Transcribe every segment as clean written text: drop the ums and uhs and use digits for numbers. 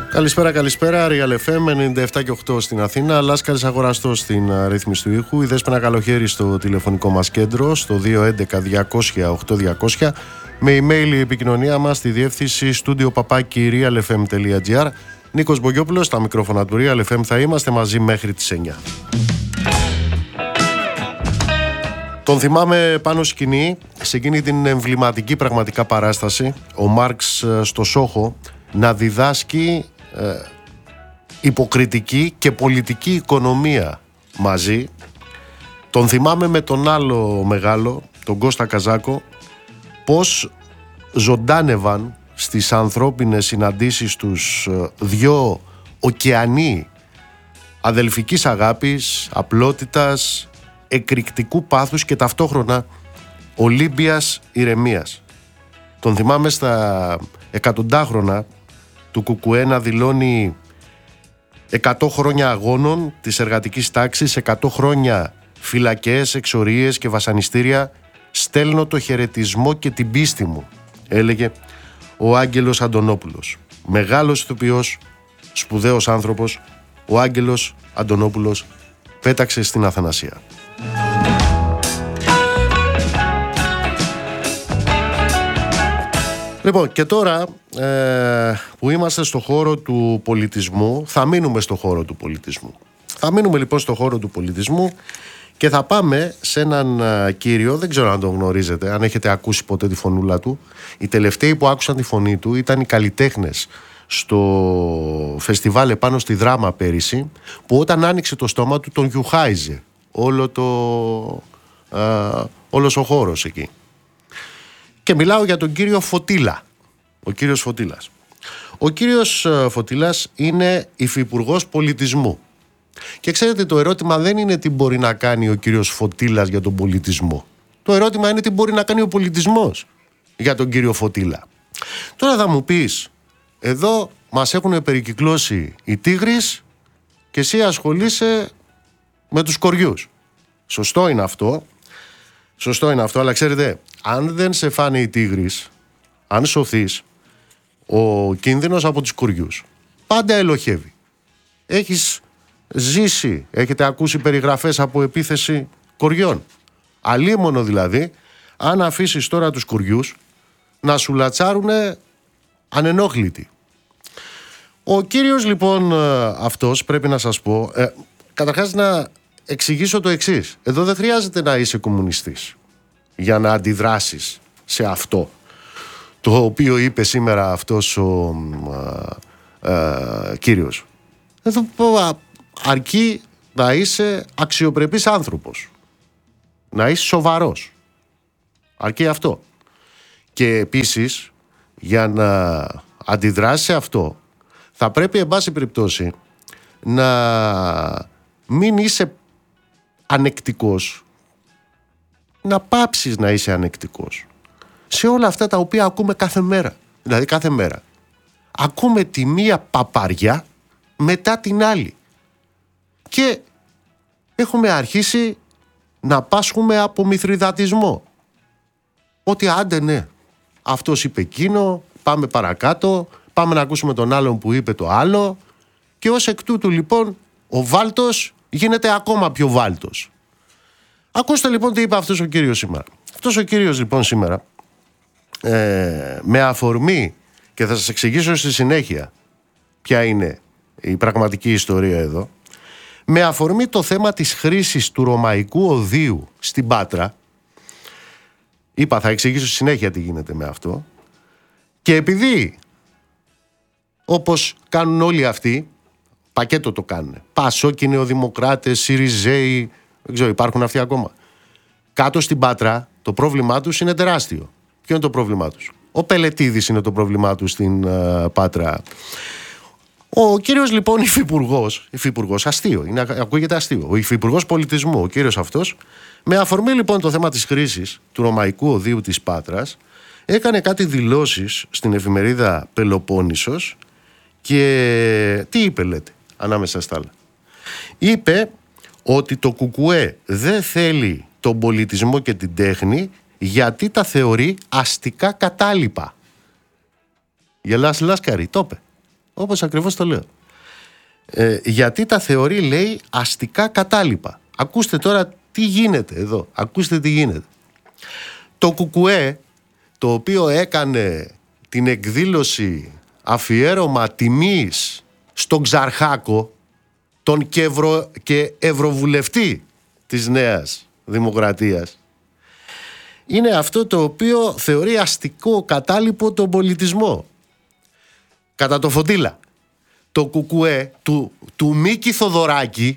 Καλησπέρα. Real FM 97 και 8 στην Αθήνα. Λάσκαρης Αγοραστός στην ρύθμιση του ήχου. Η Δέσποινα Καλοχέρη στο τηλεφωνικό μας κέντρο, στο 211-200-8200. Με email η επικοινωνία μας στη διεύθυνση studio@realfm.gr. Νίκος Μπογιόπουλος, στα μικρόφωνα του Real FM. Θα είμαστε μαζί μέχρι τις 9. Τον θυμάμαι πάνω σκηνή, σε εκείνη την εμβληματική πραγματικά παράσταση, ο Μάρξ στο Σόχο, να διδάσκει υποκριτική και πολιτική οικονομία μαζί. Τον θυμάμαι με τον άλλο μεγάλο, τον Κώστα Καζάκο, πως ζωντάνευαν στις ανθρώπινες συναντήσεις τους δυο ωκεανοί αδελφικής αγάπης, απλότητας, εκρηκτικού πάθους και ταυτόχρονα ολύμπιας ηρεμίας. Τον θυμάμαι στα εκατοντάχρονα του ΚΚΕ να δηλώνει 100 χρόνια αγώνων της εργατικής τάξης, 100 χρόνια φυλακές, εξορίες και βασανιστήρια. Στέλνω το χαιρετισμό και την πίστη μου, έλεγε ο Άγγελος Αντωνόπουλος. Μεγάλος ηθοποιός, σπουδαίος άνθρωπος, ο Άγγελος Αντωνόπουλος πέταξε στην Αθανασία. Λοιπόν, και τώρα που είμαστε στο χώρο του πολιτισμού, θα μείνουμε στο χώρο του πολιτισμού. Θα μείνουμε λοιπόν στο χώρο του πολιτισμού και θα πάμε σε έναν κύριο, δεν ξέρω αν τον γνωρίζετε, αν έχετε ακούσει ποτέ τη φωνούλα του. Οι τελευταίοι που άκουσαν τη φωνή του ήταν οι καλλιτέχνες στο φεστιβάλ επάνω στη Δράμα πέρυσι, που όταν άνοιξε το στόμα του τον γιουχάιζε όλος ο χώρος εκεί. Και μιλάω για τον κύριο Φωτήλα. Ο κύριος Φωτήλας. Ο κύριος Φωτήλας είναι υφυπουργός πολιτισμού. Και ξέρετε, το ερώτημα δεν είναι τι μπορεί να κάνει ο κύριος Φωτήλας για τον πολιτισμό. Το ερώτημα είναι τι μπορεί να κάνει ο πολιτισμός για τον κύριο Φωτήλα. Τώρα θα μου πεις, εδώ μας έχουν περικυκλώσει οι τίγρεις και εσύ ασχολείσαι με τους κοριούς. Σωστό είναι αυτό, αλλά ξέρετε, αν δεν σε φάνε οι τίγρεις, αν σωθείς, ο κίνδυνος από τους κοριούς πάντα ελοχεύει. Έχεις ζήσει, έχετε ακούσει περιγραφές από επίθεση κοριών. Αλίμονο δηλαδή, αν αφήσεις τώρα τους κοριούς να σου λατσάρουνε ανενόχλητοι. Ο κύριος λοιπόν αυτός, πρέπει να σας πω, καταρχάς να εξηγήσω το εξής. Εδώ δεν χρειάζεται να είσαι κομμουνιστής για να αντιδράσεις σε αυτό το οποίο είπε σήμερα αυτός ο κύριος. Εδώ αρκεί να είσαι αξιοπρεπής άνθρωπος, να είσαι σοβαρός. Αρκεί αυτό. Και επίσης, για να αντιδράσεις σε αυτό, θα πρέπει εν πάση περιπτώσει να μην είσαι ανεκτικός, να πάψεις να είσαι ανεκτικός σε όλα αυτά τα οποία ακούμε κάθε μέρα. Δηλαδή κάθε μέρα ακούμε τη μία παπάρια μετά την άλλη και έχουμε αρχίσει να πάσχουμε από μηθριδατισμό. Ότι άντε ναι, αυτός είπε εκείνο, πάμε παρακάτω, πάμε να ακούσουμε τον άλλον που είπε το άλλο, και ως εκ τούτου λοιπόν ο βάλτος γίνεται ακόμα πιο βάλτος. Ακούστε λοιπόν τι είπε αυτός ο κύριος σήμερα. Αυτός ο κύριος λοιπόν σήμερα, με αφορμή, και θα σας εξηγήσω στη συνέχεια ποια είναι η πραγματική ιστορία εδώ, με αφορμή το θέμα της χρήσης του Ρωμαϊκού Οδείου στην Πάτρα, είπα θα εξηγήσω στη συνέχεια τι γίνεται με αυτό, και επειδή όπως κάνουν όλοι αυτοί, πακέτο το κάνουν, Πασόκοι, Νεοδημοκράτες, Σιριζέοι, δεν ξέρω, υπάρχουν αυτοί ακόμα, κάτω στην Πάτρα το πρόβλημά τους είναι τεράστιο. Ποιο είναι το πρόβλημά τους? Ο Πελετίδης είναι το πρόβλημά του στην Πάτρα. Ο κύριος λοιπόν υφυπουργός, αστείο, ακούγεται αστείο, ο υφυπουργός πολιτισμού, ο κύριος αυτός, με αφορμή λοιπόν το θέμα της χρήσης του Ρωμαϊκού Οδείου της Πάτρας, έκανε κάτι δηλώσεις στην εφημερίδα Πελοπόννησος και τι είπε, λέτε, ανάμεσα στα άλλα? Είπε ότι το ΚΚΕ δεν θέλει τον πολιτισμό και την τέχνη γιατί τα θεωρεί αστικά κατάλοιπα. Γελάς Λάσκαρη, το είπε. Όπως ακριβώς το λέω. Γιατί τα θεωρεί, λέει, αστικά κατάλοιπα. Ακούστε τώρα τι γίνεται εδώ. Ακούστε τι γίνεται. Το ΚΚΕ, το οποίο έκανε την εκδήλωση αφιέρωμα τιμής στον Ξαρχάκο, τον και ευρωβουλευτή της Νέας Δημοκρατίας, είναι αυτό το οποίο θεωρεί αστικό κατάλοιπο τον πολιτισμό. Κατά το Φωτήλα, το ΚΚΕ του Μίκη Θοδωράκη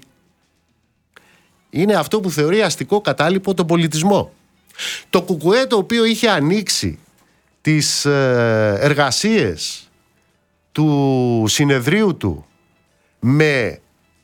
είναι αυτό που θεωρεί αστικό κατάλοιπο τον πολιτισμό. Το ΚΚΕ, το οποίο είχε ανοίξει τις εργασίες του συνεδρίου του με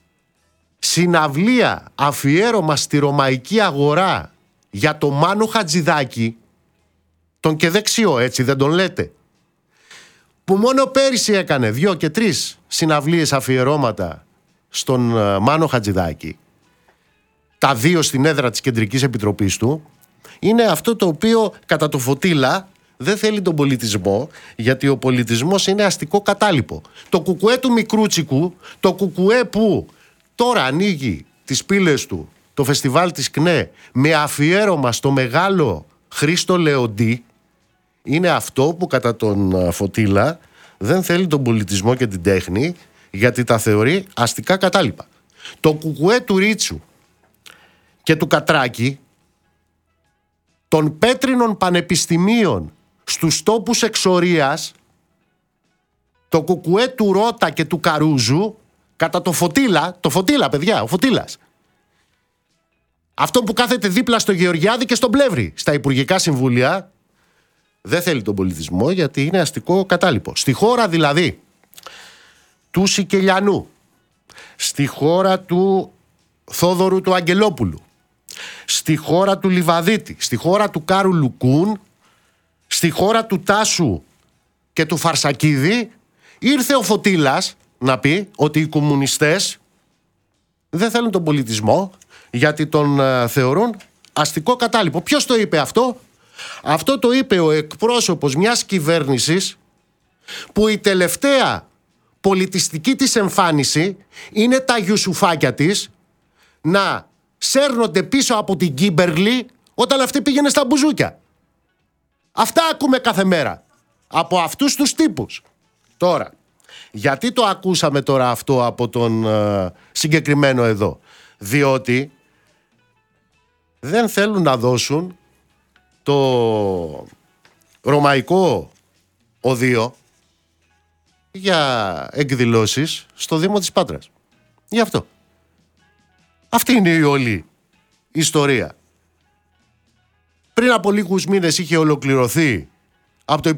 συναυλία αφιέρωμα στη Ρωμαϊκή Αγορά για το Μάνο Χατζηδάκη, τον και δεξιό, έτσι δεν τον λέτε, που μόνο πέρυσι έκανε 2 και 3 συναυλίες αφιερώματα στον Μάνο Χατζηδάκη, τα 2 στην έδρα της Κεντρικής Επιτροπής του, είναι αυτό το οποίο κατά το Φωτήλα δεν θέλει τον πολιτισμό, γιατί ο πολιτισμός είναι αστικό κατάλοιπο. Το ΚΚΕ του Μικρούτσικου, το ΚΚΕ που τώρα ανοίγει τις πύλες του, το φεστιβάλ της ΚΝΕ, με αφιέρωμα στο μεγάλο Χρήστο Λεοντή, είναι αυτό που κατά τον Φωτήλα δεν θέλει τον πολιτισμό και την τέχνη, γιατί τα θεωρεί αστικά κατάλοιπα. Το ΚΚΕ του Ρίτσου και του Κατράκη, των πέτρινων πανεπιστημίων στους τόπους εξορίας, το ΚΚΕ του Ρώτα και του Καρούζου, κατά το Φωτήλα παιδιά, ο Φωτήλας, αυτό που κάθεται δίπλα στο Γεωργιάδη και στον Πλεύρη στα Υπουργικά Συμβούλια, δεν θέλει τον πολιτισμό γιατί είναι αστικό κατάλοιπο. Στη χώρα δηλαδή του Σικελιανού, στη χώρα του Θόδωρου του Αγγελόπουλου, στη χώρα του Λιβαδίτη, στη χώρα του Κάρου Λουκούν, στη χώρα του Τάσου και του Φαρσακίδη, ήρθε ο Φωτήλας να πει ότι οι κομμουνιστές δεν θέλουν τον πολιτισμό γιατί τον θεωρούν αστικό κατάλοιπο. Ποιος το είπε αυτό? Αυτό το είπε ο εκπρόσωπος μιας κυβέρνησης που η τελευταία πολιτιστική της εμφάνιση είναι τα γιουσουφάκια της να σέρνονται πίσω από την Κίμπερλι όταν αυτή πήγαινε στα μπουζούκια. Αυτά ακούμε κάθε μέρα από αυτούς τους τύπους. Τώρα, γιατί το ακούσαμε τώρα αυτό από τον συγκεκριμένο εδώ? Διότι δεν θέλουν να δώσουν το ρωμαϊκό οδείο για εκδηλώσεις στο Δήμο της Πάτρας. Γι' αυτό. Αυτή είναι η όλη ιστορία. Πριν από λίγους μήνες είχε ολοκληρωθεί από το